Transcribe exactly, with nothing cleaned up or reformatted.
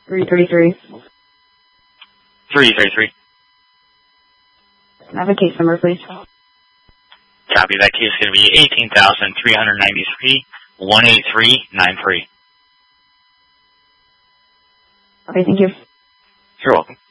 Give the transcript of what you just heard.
three thirty-three. three thirty-three. Can I have a case number, please? Copy. That case is going to be eighteen thousand three hundred ninety-three, one eight three nine three. Okay, thank you. You're welcome.